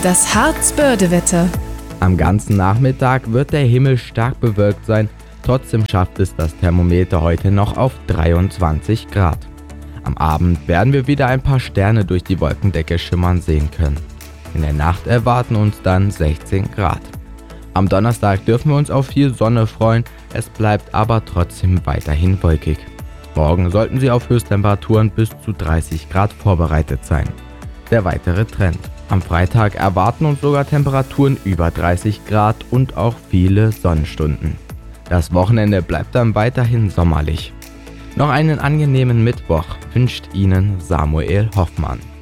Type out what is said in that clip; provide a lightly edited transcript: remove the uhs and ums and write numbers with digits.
Das Harz-Börde-Wetter. Am ganzen Nachmittag wird der Himmel stark bewölkt sein, trotzdem schafft es das Thermometer heute noch auf 23 Grad. Am Abend werden wir wieder ein paar Sterne durch die Wolkendecke schimmern sehen können. In der Nacht erwarten uns dann 16 Grad. Am Donnerstag dürfen wir uns auf viel Sonne freuen, es bleibt aber trotzdem weiterhin wolkig. Morgen sollten Sie auf Höchsttemperaturen bis zu 30 Grad vorbereitet sein. Der weitere Trend. Am Freitag erwarten uns sogar Temperaturen über 30 Grad und auch viele Sonnenstunden. Das Wochenende bleibt dann weiterhin sommerlich. Noch einen angenehmen Mittwoch wünscht Ihnen Samuel Hoffmann.